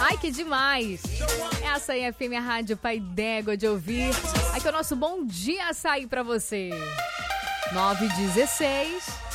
Ai, que demais! Essa aí é a FM Rádio Pai d'Égua de ouvir. Aqui é o nosso Bom Dia Açaí pra você. 9h16.